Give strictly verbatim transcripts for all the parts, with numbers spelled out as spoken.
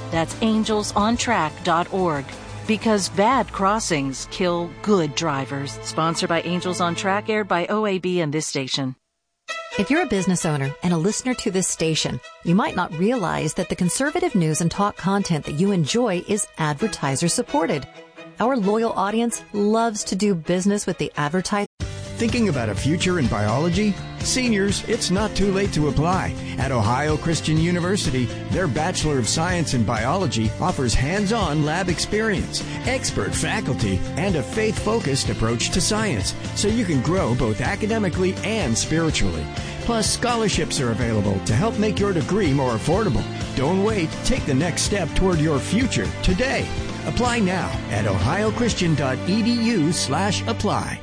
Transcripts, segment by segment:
That's angels on track dot org. Because bad crossings kill good drivers. Sponsored by Angels on Track, aired by O A B and this station. If you're a business owner and a listener to this station, you might not realize that the conservative news and talk content that you enjoy is advertiser supported. Our loyal audience loves to do business with the advertiser. Thinking about a future in biology? Seniors, it's not too late to apply. At Ohio Christian University, their Bachelor of Science in Biology offers hands-on lab experience, expert faculty, and a faith-focused approach to science, so you can grow both academically and spiritually. Plus, scholarships are available to help make your degree more affordable. Don't wait. Take the next step toward your future today. Apply now at ohiochristian.edu slash apply.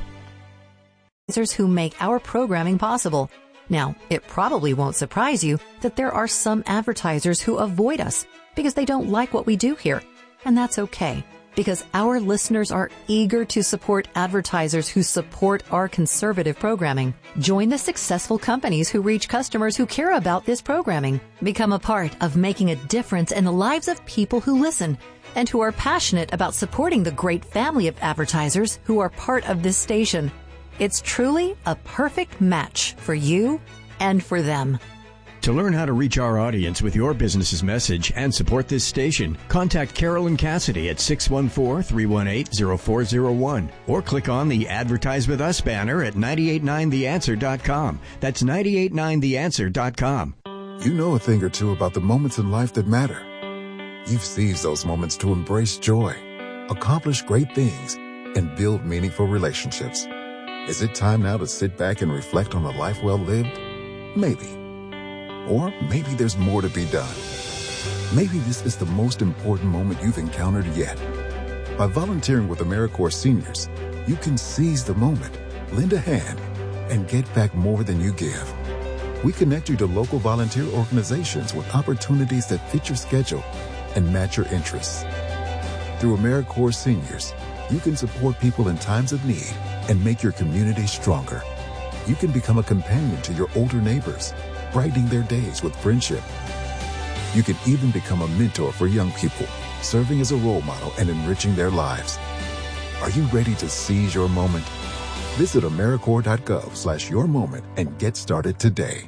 Who make our programming possible. Now, it probably won't surprise you that there are some advertisers who avoid us because they don't like what we do here. And that's okay, because our listeners are eager to support advertisers who support our conservative programming. Join the successful companies who reach customers who care about this programming. Become a part of making a difference in the lives of people who listen and who are passionate about supporting the great family of advertisers who are part of this station. It's truly a perfect match for you and for them. To learn how to reach our audience with your business's message and support this station, contact Carolyn Cassidy at six one four, three one eight, zero four zero one or click on the Advertise With Us banner at nine eight nine the answer dot com. That's nine eight nine the answer dot com. You know a thing or two about the moments in life that matter. You've seized those moments to embrace joy, accomplish great things, and build meaningful relationships. Is it time now to sit back and reflect on a life well lived? Maybe. Or maybe there's more to be done. Maybe this is the most important moment you've encountered yet. By volunteering with AmeriCorps Seniors, you can seize the moment, lend a hand, and get back more than you give. We connect you to local volunteer organizations with opportunities that fit your schedule and match your interests. Through AmeriCorps Seniors, you can support people in times of need and make your community stronger. You can become a companion to your older neighbors, brightening their days with friendship. You can even become a mentor for young people, serving as a role model and enriching their lives. Are you ready to seize your moment? Visit AmeriCorps.gov slash your moment and get started today.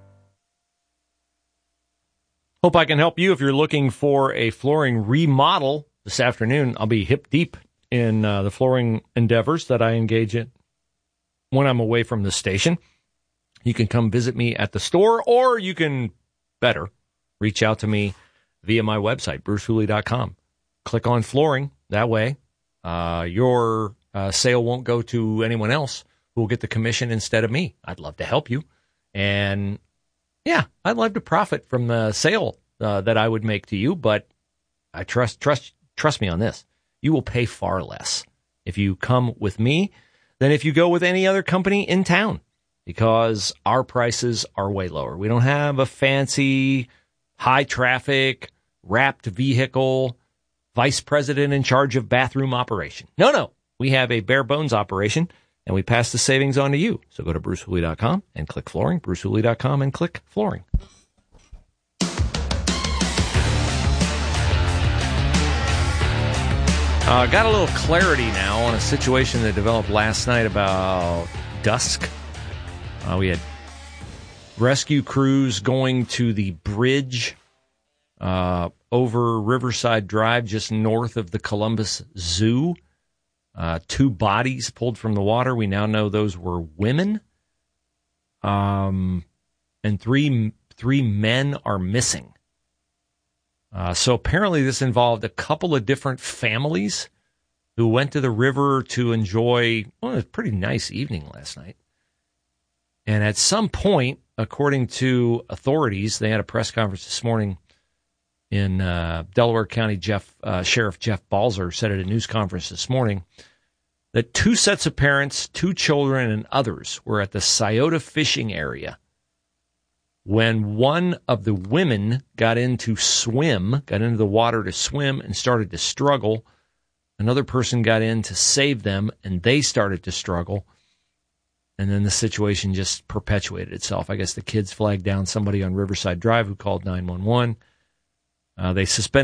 Hope I can help you if you're looking for a flooring remodel this afternoon. I'll be hip deep in uh, the flooring endeavors that I engage in when I'm away from the station. You can come visit me at the store, or you can, better, reach out to me via my website, bruce hooley dot com. Click on flooring. That way, uh, your uh, sale won't go to anyone else who will get the commission instead of me. I'd love to help you. And, yeah, I'd love to profit from the sale uh, that I would make to you, but I trust trust trust me on this. You will pay far less if you come with me than if you go with any other company in town, because our prices are way lower. We don't have a fancy, high-traffic, wrapped vehicle, vice president in charge of bathroom operation. No, no. We have a bare-bones operation, and we pass the savings on to you. So go to bruce hooley dot com and click flooring, bruce hooley dot com and click flooring. Uh, got a little clarity now on a situation that developed last night about dusk. Uh, we had rescue crews going to the bridge uh, over Riverside Drive, just north of the Columbus Zoo. Uh, two bodies pulled from the water. We now know those were women. Um, and three three men are missing. Uh, so apparently this involved a couple of different families who went to the river to enjoy, well, it was a pretty nice evening last night. And at some point, according to authorities, they had a press conference this morning in uh, Delaware County. Jeff uh, Sheriff Jeff Balzer said at a news conference this morning that two sets of parents, two children, and others were at the Scioto fishing area when one of the women got in to swim, got into the water to swim and started to struggle. Another person got in to save them, and they started to struggle. And then the situation just perpetuated itself. I guess the kids flagged down somebody on Riverside Drive who called nine one one. Uh, they suspended